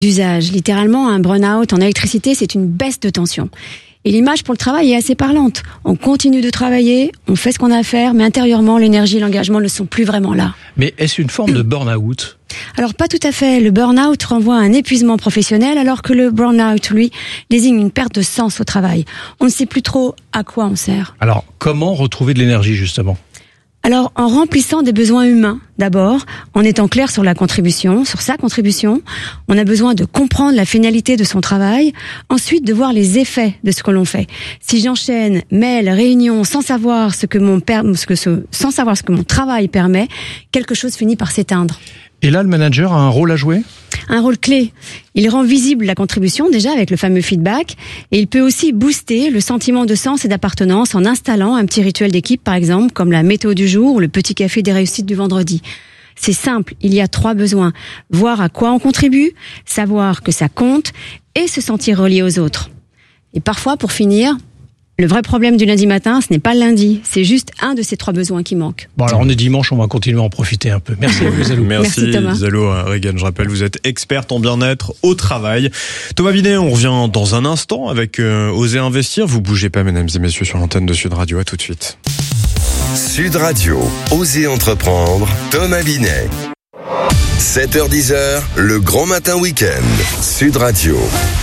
D'usage. Littéralement, un burn-out en électricité, c'est une baisse de tension. Et l'image pour le travail est assez parlante. On continue de travailler, on fait ce qu'on a à faire, mais intérieurement, l'énergie et l'engagement ne sont plus vraiment là. Mais est-ce une forme de burn-out ? Alors pas tout à fait. Le burn-out renvoie à un épuisement professionnel, alors que le burn-out, lui, désigne une perte de sens au travail. On ne sait plus trop à quoi on sert. Alors, comment retrouver de l'énergie, justement ? Alors, en remplissant des besoins humains, d'abord, en étant clair sur sa contribution, on a besoin de comprendre la finalité de son travail, ensuite de voir les effets de ce que l'on fait. Si j'enchaîne mails, réunions, sans savoir ce que mon travail permet, quelque chose finit par s'éteindre. Et là, le manager a un rôle à jouer ? Un rôle clé. Il rend visible la contribution, déjà avec le fameux feedback, et il peut aussi booster le sentiment de sens et d'appartenance en installant un petit rituel d'équipe, par exemple, comme la météo du jour ou le petit café des réussites du vendredi. C'est simple, il y a 3 besoins. Voir à quoi on contribue, savoir que ça compte, et se sentir relié aux autres. Et parfois, pour finir, le vrai problème du lundi matin, ce n'est pas le lundi, c'est juste un de ces 3 besoins qui manque. Bon, alors on est dimanche, on va continuer à en profiter un peu. Merci à vous, Zalo. Merci Thomas. Zalo Regan. Je rappelle, vous êtes experte en bien-être au travail. Thomas Binet, on revient dans un instant avec Oser Investir. Vous bougez pas, mesdames et messieurs, sur l'antenne de Sud Radio. À tout de suite. Sud Radio, Oser Entreprendre, Thomas Binet. 7h-10h, le grand matin week-end. Sud Radio.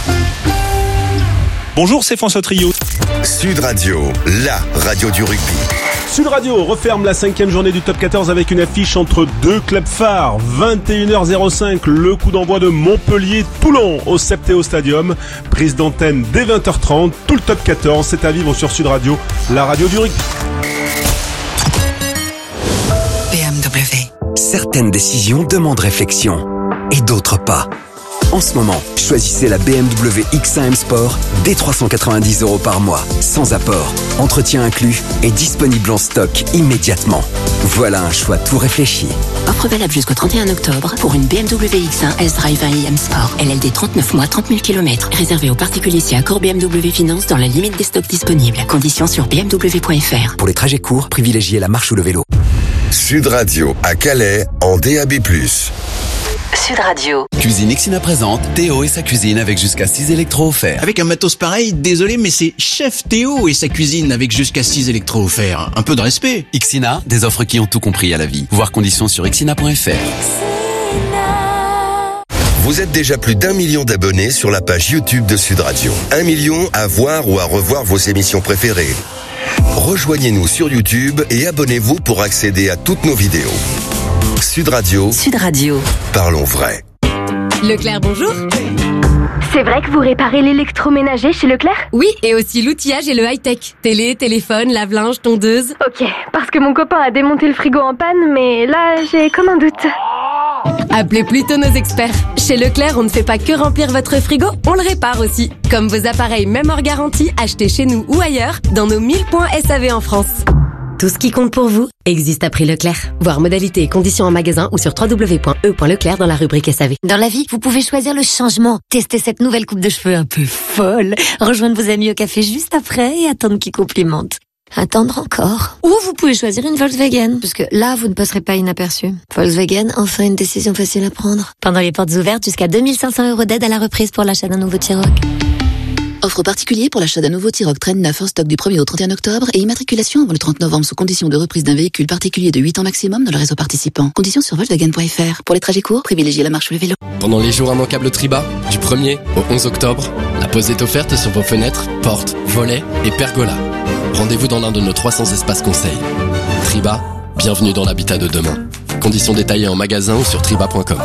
Bonjour, c'est François Trio. Sud Radio, la radio du rugby. Sud Radio referme la 5e journée du Top 14 avec une affiche entre 2 clubs phares. 21h05, le coup d'envoi de Montpellier-Toulon au Septéo Stadium. Prise d'antenne dès 20h30. Tout le Top 14, c'est à vivre sur Sud Radio, la radio du rugby. BMW. Certaines décisions demandent réflexion et d'autres pas. En ce moment, choisissez la BMW X1 M Sport dès 390 € par mois, sans apport, entretien inclus et disponible en stock immédiatement. Voilà un choix tout réfléchi. Offre valable jusqu'au 31 octobre pour une BMW X1 S-Drive 1 M Sport. LLD 39 mois, 30 000 km. Réservé aux particuliers si accord BMW Finance dans la limite des stocks disponibles. Conditions sur bmw.fr. Pour les trajets courts, privilégiez la marche ou le vélo. Sud Radio, à Calais, en DAB+. Sud Radio. Cuisine Ixina présente Théo et sa cuisine avec jusqu'à 6 électros offerts. Avec un matos pareil, désolé, mais c'est Chef Théo et sa cuisine avec jusqu'à 6 électros offerts. Un peu de respect. Ixina, des offres qui ont tout compris à la vie. Voir conditions sur ixina.fr. Vous êtes déjà plus d'1 million d'abonnés sur la page YouTube de Sud Radio. 1 million à voir ou à revoir vos émissions préférées. Rejoignez-nous sur YouTube et abonnez-vous pour accéder à toutes nos vidéos. Sud Radio. Sud Radio. Parlons vrai. Leclerc, bonjour. C'est vrai que vous réparez l'électroménager chez Leclerc ? Oui, et aussi l'outillage et le high-tech. Télé, téléphone, lave-linge, tondeuse. Ok, parce que mon copain a démonté le frigo en panne, mais là, j'ai comme un doute. Appelez plutôt nos experts. Chez Leclerc, on ne fait pas que remplir votre frigo, on le répare aussi. Comme vos appareils même hors garantie, achetés chez nous ou ailleurs, dans nos 1000 points SAV en France. Tout ce qui compte pour vous existe à prix Leclerc. Voir modalités et conditions en magasin ou sur www.e.leclerc dans la rubrique SAV. Dans la vie, vous pouvez choisir le changement. Tester cette nouvelle coupe de cheveux un peu folle. Rejoindre vos amis au café juste après et attendre qu'ils complimentent. Attendre encore. Ou vous pouvez choisir une Volkswagen, parce que là, vous ne passerez pas inaperçu. Volkswagen, enfin une décision facile à prendre. Pendant les portes ouvertes, jusqu'à 2500 € d'aide à la reprise pour l'achat d'un nouveau T-Roc. Offre particulier pour l'achat d'un nouveau T-Roc Traîne 9 en stock du 1er au 31 octobre et immatriculation avant le 30 novembre sous condition de reprise d'un véhicule particulier de 8 ans maximum dans le réseau participant. Conditions sur Volkswagen.fr. Pour les trajets courts, privilégiez la marche ou le vélo. Pendant les jours immanquables Triba, du 1er au 11 octobre, la pause est offerte sur vos fenêtres, portes, volets et pergolas. Rendez-vous dans l'un de nos 300 espaces conseils. Triba, bienvenue dans l'habitat de demain. Conditions détaillées en magasin ou sur triba.com.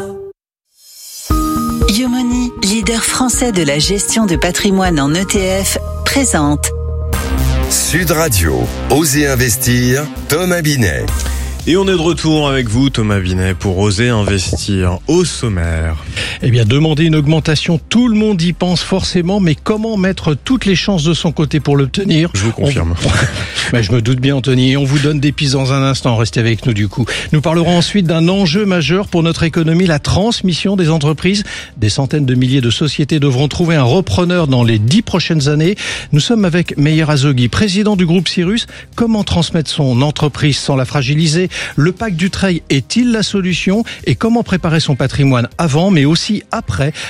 Yomoni, leader français de la gestion de patrimoine en ETF, présente Sud Radio, Oser Investir, Thomas Binet. Et on est de retour avec vous, Thomas Binet, pour Oser Investir. Au sommaire. Eh bien, demander une augmentation, tout le monde y pense forcément, mais comment mettre toutes les chances de son côté pour l'obtenir ? Je vous confirme. Je me doute bien, Anthony, et on vous donne des pistes dans un instant. Restez avec nous, du coup. Nous parlerons ensuite d'un enjeu majeur pour notre économie, la transmission des entreprises. Des centaines de milliers de sociétés devront trouver un repreneur dans les 10 prochaines années. Nous sommes avec Meyer Azoghi, président du groupe Cyrus. Comment transmettre son entreprise sans la fragiliser ? Le pack du trail est-il la solution ? Et comment préparer son patrimoine avant, mais aussi aussi après